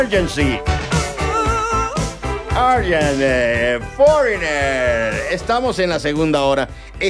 Emergency. Argent, Foreigner. Estamos en la segunda hora.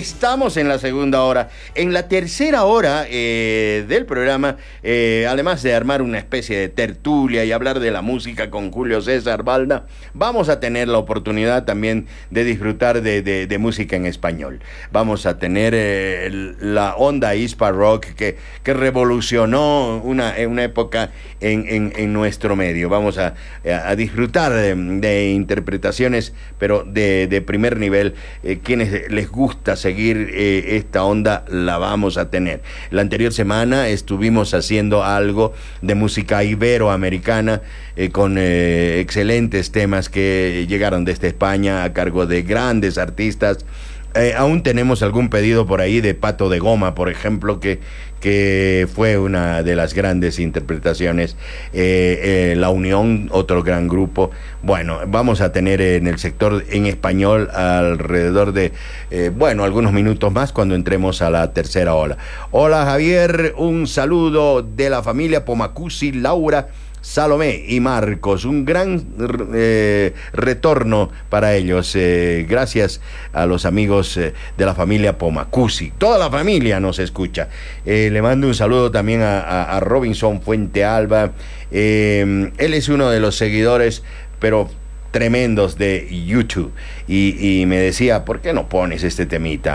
En la tercera hora del programa, además de armar una especie de tertulia y hablar de la música con Julio César Balda, vamos a tener la oportunidad también de disfrutar de música en español. Vamos a tener la onda Hispa Rock que revolucionó una época en nuestro medio. Vamos a disfrutar de interpretaciones, pero de primer nivel. Quienes les gusta seguir esta onda, la vamos a tener. La anterior semana estuvimos haciendo algo de música iberoamericana con excelentes temas que llegaron desde España a cargo de grandes artistas. Aún tenemos algún pedido por ahí de Pato de Goma, por ejemplo, que fue una de las grandes interpretaciones. La Unión, otro gran grupo. Bueno, vamos a tener en el sector en español alrededor de, algunos minutos más cuando entremos a la tercera ola. Hola Javier, un saludo de la familia Pomacusi, Laura, Salomé y Marcos, un gran retorno para ellos, gracias a los amigos de la familia Pomacusi. Toda la familia nos escucha. Le mando un saludo también a Robinson Fuente Alba. Él es uno de los seguidores, pero tremendos, de YouTube, y me decía, ¿por qué no pones este temita?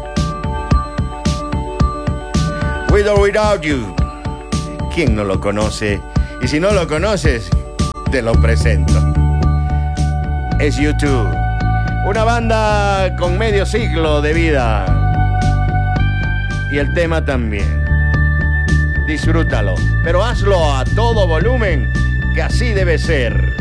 With or Without You. ¿Quién no lo conoce? Y si no lo conoces, te lo presento. Es YouTube, una banda con medio siglo de vida. Y el tema también. Disfrútalo, pero hazlo a todo volumen, que así debe ser.